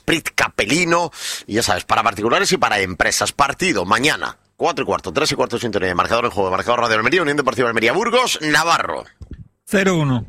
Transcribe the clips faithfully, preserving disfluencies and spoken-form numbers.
Sprit Capelino, y ya sabes, para particulares y para empresas. Partido mañana, cuatro y cuarto, tres y cuarto, sintonía de marcador en juego, marcador Radio Almería, Unión Deportiva Almería, Burgos, Navarro. cero uno.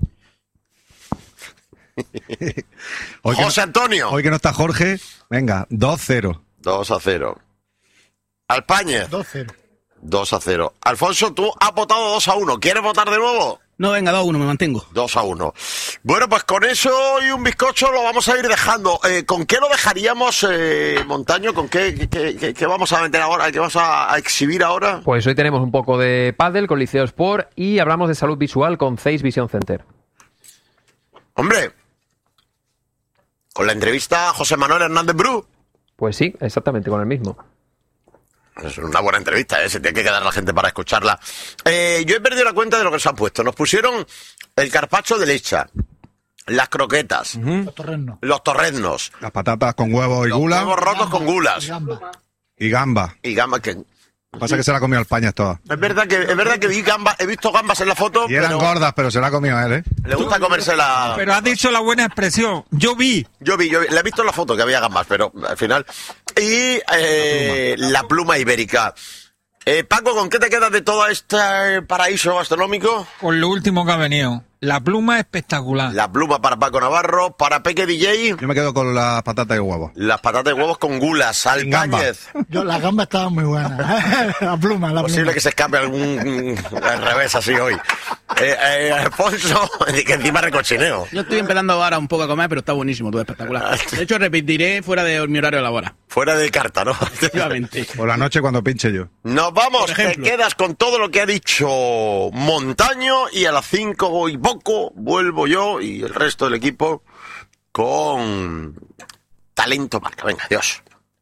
José Antonio. Hoy que no está Jorge, venga, dos cero. dos a cero. Alpáñez. dos cero. dos a cero. Alfonso, tú has votado dos a uno. ¿Quieres votar de nuevo? No, venga, dos a uno, me mantengo. dos a uno. Bueno, pues con eso y un bizcocho lo vamos a ir dejando. Eh, ¿Con qué lo dejaríamos, eh, Montaño? ¿Con qué, qué, qué, qué vamos a meter ahora? ¿Qué vamos a, a exhibir ahora? Pues hoy tenemos un poco de pádel con Liceo Sport y hablamos de salud visual con Zeiss Vision Center. Hombre, con la entrevista a José Manuel Hernández Bru. Pues sí, exactamente, con el mismo. Es una buena entrevista, ¿eh? Se tiene que quedar la gente para escucharla. Eh, yo he perdido la cuenta de lo que se han puesto. Nos pusieron el carpaccio de leche, las croquetas, uh-huh. los torreznos, los torreznos, las patatas con huevo y los gula, huevos rotos con gulas y gamba. Y gamba. Y gamba que... Pasa que se la ha comido Alpáñez toda. Es verdad que es verdad que vi gamba, he visto gambas en la foto. Y eran pero gordas, pero se la ha comido él, ¿eh? Le gusta comérsela. Pero has dicho la buena expresión. Yo vi. Yo vi, yo vi. Le he visto en la foto que había gambas, pero al final. Y eh, la, pluma. la pluma ibérica. Eh, Paco, ¿con qué te quedas de todo este paraíso gastronómico? Con lo último que ha venido. La pluma espectacular. La pluma para Paco Navarro, para Peque D J. Yo me quedo con las patatas y huevos. Las patatas y huevos con gulas, Alpáñez. Yo, las gambas estaban muy buenas. La pluma, la Posible pluma. que se escape algún al revés así hoy. Eh, eh, Alfonso, que encima recochineo. Yo estoy empezando ahora un poco a comer, pero está buenísimo, todo espectacular. De hecho, repetiré fuera de mi horario de labor. Fuera de carta, ¿no? Efectivamente. Por la noche cuando pinche yo. Nos vamos, te quedas con todo lo que ha dicho Montaño y a las cinco y poco vuelvo yo y el resto del equipo con Talento Marca. Venga, adiós.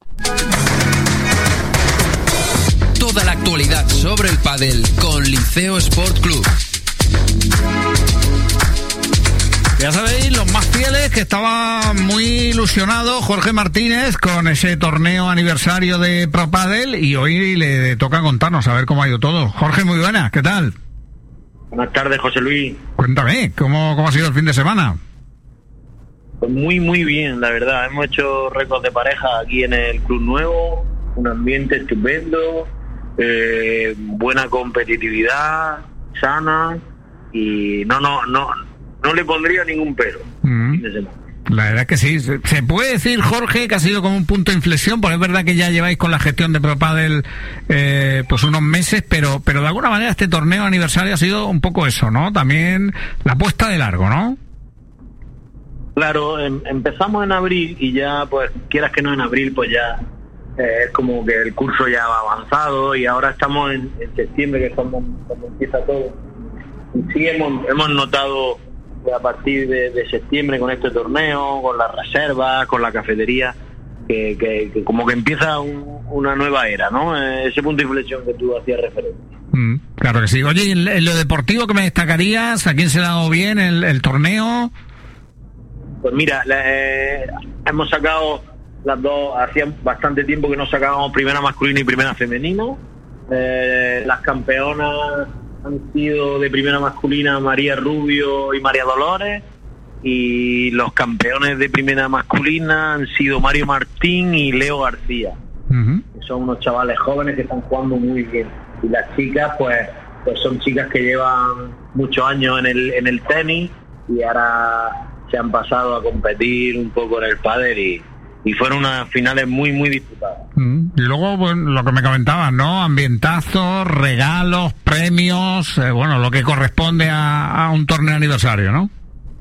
Toda la actualidad sobre el pádel con Liceo Sport Club. Ya sabéis, los más fieles, que estaba muy ilusionado Jorge Martínez con ese torneo aniversario de Pro Padel y hoy le toca contarnos a ver cómo ha ido todo. Jorge, muy buenas, ¿qué tal? Buenas tardes, José Luis. Cuéntame, ¿cómo, cómo ha sido el fin de semana? Pues muy, muy bien, la verdad. Hemos hecho récords de pareja aquí en el Club Nuevo, un ambiente estupendo, eh, buena competitividad, sana, y no, no, no, no le pondría ningún pero. Mm. La verdad es que sí. Se puede decir, Jorge, que ha sido como un punto de inflexión, porque es verdad que ya lleváis con la gestión de Pro Padel eh, pues unos meses, pero pero de alguna manera este torneo aniversario ha sido un poco eso, ¿no? También la puesta de largo, ¿no? Claro, em, empezamos en abril y ya, pues, quieras que no, en abril, pues ya eh, es como que el curso ya va avanzado y ahora estamos en, en septiembre, que es cuando, cuando empieza todo. Y sí hemos, hemos notado a partir de, de septiembre con este torneo, con las reservas, con la cafetería, que, que, que como que empieza un, una nueva era, ¿no? Ese punto de inflexión que tú hacías referencia. Mm, claro que sí. Oye, en, en lo deportivo, ¿qué me destacarías? ¿A quién se le ha dado bien el, el torneo? Pues mira, eh, hemos sacado las dos, hacía bastante tiempo que no sacábamos primera masculina y primera femenina. Eh, las campeonas han sido de primera masculina María Rubio y María Dolores, y los campeones de primera masculina han sido Mario Martín y Leo García. Uh-huh. Son unos chavales jóvenes que están jugando muy bien, y las chicas pues pues son chicas que llevan muchos años en el en el tenis y ahora se han pasado a competir un poco en el pádel y y fueron unas finales muy, muy disputadas. Mm. Y luego, pues, lo que me comentaban, ¿no? Ambientazos, regalos, premios, eh, bueno, lo que corresponde a, a un torneo aniversario, ¿no?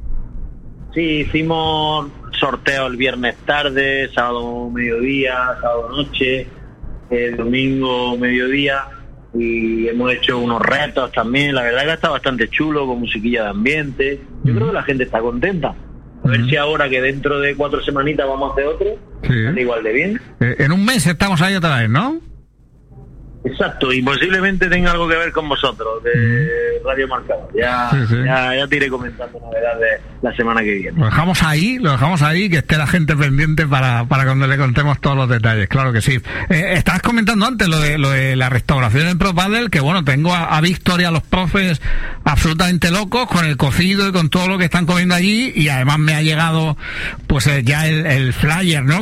Sí, hicimos sorteo el viernes tarde, sábado mediodía, sábado noche, el domingo mediodía, y hemos hecho unos retos también. La verdad que está bastante chulo, con musiquilla de ambiente. Yo mm. creo que la gente está contenta. A ver si ahora, que dentro de cuatro semanitas vamos a hacer otro, sí. igual de bien. Eh, en un mes estamos ahí otra vez, ¿no? Exacto, y posiblemente tenga algo que ver con vosotros, de mm. Radio Marcador. Ya, sí, sí. ya, ya te iré comentando novedades la semana que viene. Lo dejamos ahí, lo dejamos ahí, que esté la gente pendiente para, para cuando le contemos todos los detalles, claro que sí. Eh, estabas comentando antes lo de, lo de la restauración en Pro Padel, que bueno, tengo a, a Víctor y a los profes absolutamente locos con el cocido y con todo lo que están comiendo allí, y además me ha llegado pues eh, ya el, el flyer, ¿no?